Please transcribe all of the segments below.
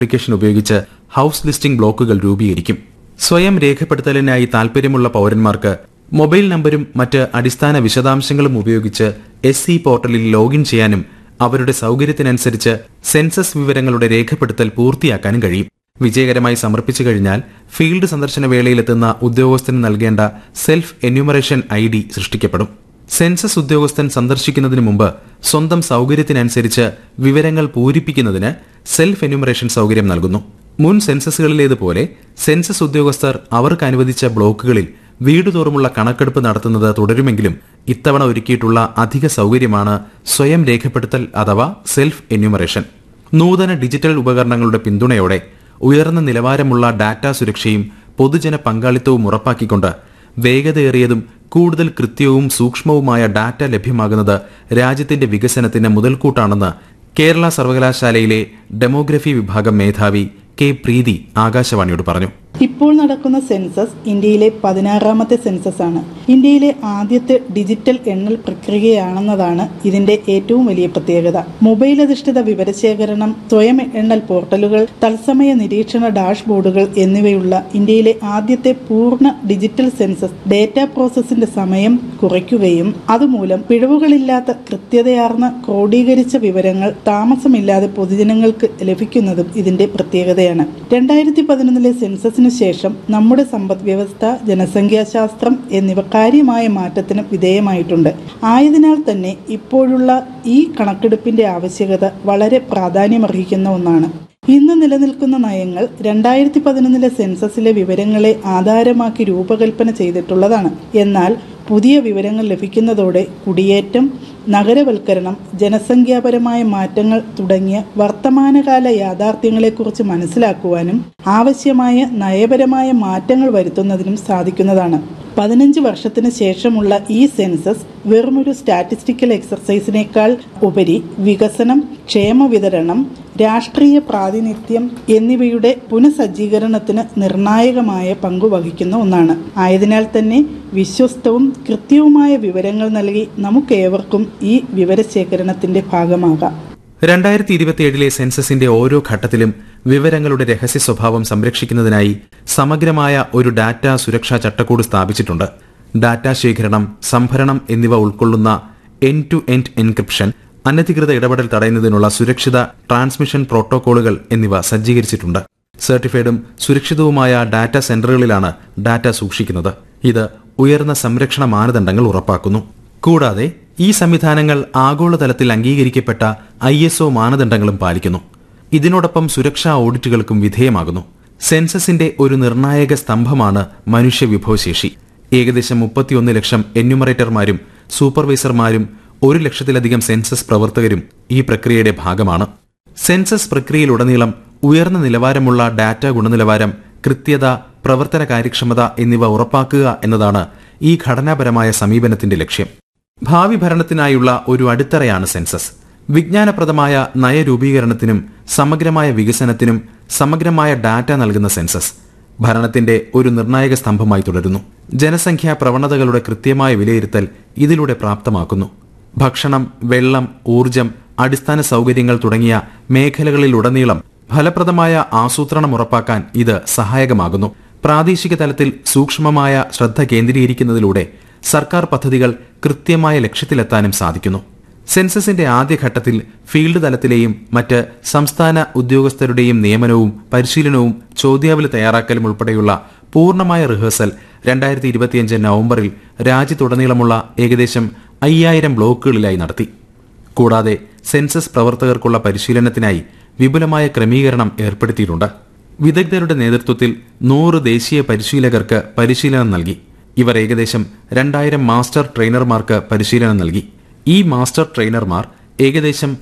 Application ഉപയോഗിച്ച് house listing ബ്ലോക്കുകൾ രൂപീകരിക്കും. സ്വയം രേഖപ്പെടുത്തലിനായി താൽപര്യമുള്ള പൌരന്മാർക്ക് മൊബൈൽ നമ്പരും മറ്റ് അടിസ്ഥാന വിശദാംശങ്ങളും ഉപയോഗിച്ച് SC പോർട്ടലിൽ ലോഗിൻ ചെയ്യാനും അവരുടെ സൌകര്യത്തിനനുസരിച്ച് സെൻസസ് വിവരങ്ങളുടെ രേഖപ്പെടുത്തൽ പൂർത്തിയാക്കാനും കഴിയും. വിജയകരമായി സമർപ്പിച്ചു കഴിഞ്ഞാൽ ഫീൽഡ് സന്ദർശന വേളയിലെത്തുന്ന ഉദ്യോഗസ്ഥന് നൽകേണ്ട സെൽഫ് എന്യൂമറേഷൻ ID സൃഷ്ടിക്കപ്പെടും. സെൻസസ് ഉദ്യോഗസ്ഥൻ സന്ദർശിക്കുന്നതിന് മുമ്പ് സ്വന്തം സൌകര്യത്തിനനുസരിച്ച് വിവരങ്ങൾ പൂരിപ്പിക്കുന്നതിന് സെൽഫ് എന്യൂമറേഷൻ സൌകര്യം നൽകുന്നു. മുൻ സെൻസസുകളിലേതുപോലെ സെൻസസ് ഉദ്യോഗസ്ഥർ അവർക്ക് അനുവദിച്ച ബ്ലോക്കുകളിൽ വീടുതോറുമുള്ള കണക്കെടുപ്പ് നടത്തുന്നത് തുടരുമെങ്കിലും ഇത്തവണ ഒരുക്കിയിട്ടുള്ള അധിക സൌകര്യമാണ് സ്വയം രേഖപ്പെടുത്തൽ അഥവാ സെൽഫ് എന്യൂമറേഷൻ. നൂതന ഡിജിറ്റൽ ഉപകരണങ്ങളുടെ പിന്തുണയോടെ ഉയർന്ന നിലവാരമുള്ള ഡാറ്റാ സുരക്ഷയും പൊതുജന പങ്കാളിത്തവും ഉറപ്പാക്കിക്കൊണ്ട് വേഗതയേറിയതും കൂടുതൽ കൃത്യവും സൂക്ഷ്മവുമായ ഡാറ്റ ലഭ്യമാകുന്നത് രാജ്യത്തിന്റെ വികസനത്തിന് മുതൽക്കൂട്ടാണെന്ന് കേരള സർവകലാശാലയിലെ ഡെമോഗ്രഫി വിഭാഗം മേധാവി K. പ്രീതി ആകാശവാണിയോട് പറഞ്ഞു. ഇപ്പോൾ നടക്കുന്ന സെൻസസ് ഇന്ത്യയിലെ 16ാമത്തെ സെൻസസ് ആണ്. ഇന്ത്യയിലെ ആദ്യത്തെ ഡിജിറ്റൽ എണ്ണൽ പ്രക്രിയയാണെന്നതാണ് ഇതിന്റെ ഏറ്റവും വലിയ പ്രത്യേകത. മൊബൈൽ അധിഷ്ഠിത വിവരശേഖരണം, സ്വയം എണ്ണൽ പോർട്ടലുകൾ, തത്സമയ നിരീക്ഷണ ഡാഷ്ബോർഡുകൾ എന്നിവയുള്ള ഇന്ത്യയിലെ ആദ്യത്തെ പൂർണ്ണ ഡിജിറ്റൽ സെൻസസ് ഡേറ്റാ പ്രോസസ്സിന്റെ സമയം കുറയ്ക്കുകയും അതുമൂലം പിഴവുകളില്ലാത്ത കൃത്യതയാർന്ന ക്രോഡീകരിച്ച വിവരങ്ങൾ താമസമില്ലാതെ പൊതുജനങ്ങൾക്ക് ലഭിക്കുന്നതും ഇതിന്റെ പ്രത്യേകതയാണ്. 2011 സെൻസസിന് ശേഷം നമ്മുടെ സമ്പദ് വ്യവസ്ഥ, ജനസംഖ്യാശാസ്ത്രം എന്നിവ കാര്യമായ മാറ്റത്തിന് വിധേയമായിട്ടുണ്ട്. ആയതിനാൽ തന്നെ ഇപ്പോഴുള്ള ഈ കണക്കെടുപ്പിന്റെ ആവശ്യകത വളരെ പ്രാധാന്യമർഹിക്കുന്ന ഒന്നാണ്. ഇന്ന് നിലനിൽക്കുന്ന നയങ്ങൾ 2011 സെൻസസിലെ വിവരങ്ങളെ ആധാരമാക്കി രൂപകൽപ്പന ചെയ്തിട്ടുള്ളതാണ്. എന്നാൽ പുതിയ വിവരങ്ങൾ ലഭിക്കുന്നതോടെ കുടിയേറ്റം, നഗരവൽക്കരണം, ജനസംഖ്യാപരമായ മാറ്റങ്ങൾ തുടങ്ങിയ വർത്തമാനകാല യാഥാർത്ഥ്യങ്ങളെക്കുറിച്ച് മനസ്സിലാക്കുവാനും ആവശ്യമായ നയപരമായ മാറ്റങ്ങൾ വരുത്തുന്നതിനും സാധിക്കുന്നതാണ്. 15 വർഷത്തിന് ശേഷമുള്ള ഈ സെൻസസ് വെറുമൊരു സ്റ്റാറ്റിസ്റ്റിക്കൽ എക്സർസൈസിനേക്കാൾ ഉപരി വികസനം, ക്ഷേമ വിതരണം, രാഷ്ട്രീയ പ്രാതിനിധ്യം എന്നിവയുടെ പുനഃസജ്ജീകരണത്തിന് നിർണായകമായ പങ്കുവഹിക്കുന്ന ഒന്നാണ്. ആയതിനാൽ തന്നെ വിശ്വസ്തവും കൃത്യവുമായ വിവരങ്ങൾ നൽകി നമുക്കേവർക്കും ഈ വിവരശേഖരണത്തിന്റെ ഭാഗമാകാം. 2027 സെൻസസിന്റെ ഓരോ ഘട്ടത്തിലും വിവരങ്ങളുടെ രഹസ്യ സ്വഭാവം സംരക്ഷിക്കുന്നതിനായി സമഗ്രമായ ഒരു ഡാറ്റാ സുരക്ഷാ ചട്ടക്കൂട് സ്ഥാപിച്ചിട്ടുണ്ട്. ഡാറ്റാ ശേഖരണം, സംഭരണം എന്നിവ ഉൾക്കൊള്ളുന്ന എൻഡ്-ടു-എൻഡ് എൻക്രിപ്ഷൻ, അനധികൃത ഇടപെടൽ തടയുന്നതിനുള്ള സുരക്ഷിത ട്രാൻസ്മിഷൻ പ്രോട്ടോകോളുകൾ എന്നിവ സജ്ജീകരിച്ചിട്ടുണ്ട്. സർട്ടിഫൈഡും സുരക്ഷിതവുമായ ഡാറ്റാ സെന്ററുകളിലാണ് ഡാറ്റ സൂക്ഷിക്കുന്നത്. ഇത് ഉയർന്ന സംരക്ഷണ മാനദണ്ഡങ്ങൾ ഉറപ്പാക്കുന്നു. കൂടാതെ ഈ സംവിധാനങ്ങൾ ആഗോളതലത്തിൽ അംഗീകരിക്കപ്പെട്ട ISO മാനദണ്ഡങ്ങളും പാലിക്കുന്നു. ഇതിനോടൊപ്പം സുരക്ഷാ ഓഡിറ്റുകൾക്കും വിധേയമാകുന്നു. സെൻസസിന്റെ ഒരു നിർണായക സ്തംഭമാണ് മനുഷ്യവിഭവശേഷി. ഏകദേശം 31 ലക്ഷം എന്യൂമറേറ്റർമാരും സൂപ്പർവൈസർമാരും 1 ലക്ഷത്തിലധികം സെൻസസ് പ്രവർത്തകരും ഈ പ്രക്രിയയുടെ ഭാഗമാണ്. സെൻസസ് പ്രക്രിയയിലുടനീളം ഉയർന്ന നിലവാരമുള്ള ഡാറ്റ ഗുണനിലവാരം, കൃത്യത, പ്രവർത്തന കാര്യക്ഷമത എന്നിവ ഉറപ്പാക്കുക എന്നതാണ് ഈ ഘടനാപരമായ സമീപനത്തിന്റെ ലക്ഷ്യം. ഭാവി ഭരണത്തിനായുള്ള ഒരു അടിത്തറയാണ് സെൻസസ്. വിജ്ഞാനപ്രദമായ നയരൂപീകരണത്തിനും സമഗ്രമായ വികസനത്തിനും സമഗ്രമായ ഡാറ്റ നൽകുന്ന സെൻസസ് ഭരണത്തിന്റെ ഒരു നിർണായക സ്തംഭമായി തുടരുന്നു. ജനസംഖ്യാ പ്രവണതകളുടെ കൃത്യമായ വിലയിരുത്തൽ ഇതിലൂടെ പ്രാപ്തമാക്കുന്നു. ഭക്ഷണം, വെള്ളം, ഊർജം, അടിസ്ഥാന സൌകര്യങ്ങൾ തുടങ്ങിയ മേഖലകളിലുടനീളം ഫലപ്രദമായ ആസൂത്രണം ഉറപ്പാക്കാൻ ഇത് സഹായകമാകുന്നു. പ്രാദേശിക തലത്തിൽ സൂക്ഷ്മമായ ശ്രദ്ധ കേന്ദ്രീകരിക്കുന്നതിലൂടെ സർക്കാർ പദ്ധതികൾ കൃത്യമായ ലക്ഷ്യത്തിലെത്താനും സാധിക്കുന്നു. സെൻസസിന്റെ ആദ്യഘട്ടത്തിൽ ഫീൽഡ് തലത്തിലെയും മറ്റ് സംസ്ഥാന ഉദ്യോഗസ്ഥരുടെയും നിയമനവും പരിശീലനവും ചോദ്യാവലി തയ്യാറാക്കലും ഉൾപ്പെടെയുള്ള പൂർണ്ണമായ റിഹേഴ്സൽ 2025 നവംബറിൽ രാജ്യത്തുടനീളമുള്ള ഏകദേശം 5000 ബ്ലോക്കുകളിലായി നടത്തി. കൂടാതെ സെൻസസ് പ്രവർത്തകർക്കുള്ള പരിശീലനത്തിനായി വിപുലമായ ക്രമീകരണം ഏർപ്പെടുത്തിയിട്ടുണ്ട്. വിദഗ്ധരുടെ നേതൃത്വത്തിൽ 100 ദേശീയ പരിശീലകർക്ക് പരിശീലനം നൽകി. ഇവർ ഏകദേശം 2000 മാസ്റ്റർ ട്രെയിനർമാർക്ക് പരിശീലനം നൽകി. ഈ മാസ്റ്റർ ട്രെയിനർമാർ ഏകദേശം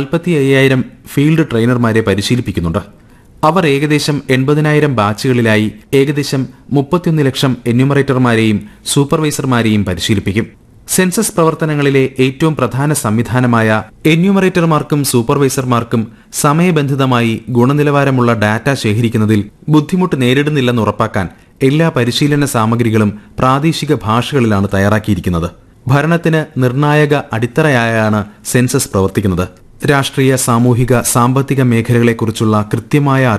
45,000 ഫീൽഡ് ട്രെയിനർമാരെ പരിശീലിപ്പിക്കുന്നുണ്ട്. അവർ ഏകദേശം 80,000 ബാച്ചുകളിലായി ഏകദേശം 31 ലക്ഷം എന്യൂമറേറ്റർമാരെയും സൂപ്പർവൈസർമാരെയും പരിശീലിപ്പിക്കും. സെൻസസ് പ്രവർത്തനങ്ങളിലെ ഏറ്റവും പ്രധാന സംവിധാനമായ എന്യൂമറേറ്റർമാർക്കും സൂപ്പർവൈസർമാർക്കും സമയബന്ധിതമായി ഗുണനിലവാരമുള്ള ഡാറ്റ ശേഖരിക്കുന്നതിൽ ബുദ്ധിമുട്ട് നേരിടുന്നില്ലെന്ന് ഉറപ്പാക്കാൻ എല്ലാ പരിശീലന സാമഗ്രികളും പ്രാദേശിക ഭാഷകളിലാണ് തയ്യാറാക്കിയിരിക്കുന്നത്. ഭരണത്തിന് നിർണായക അടിത്തറയായാണ് സെൻസസ് പ്രവർത്തിക്കുന്നത്. രാഷ്ട്രീയ, സാമൂഹിക, സാമ്പത്തിക മേഖലകളെക്കുറിച്ചുള്ള കൃത്യമായ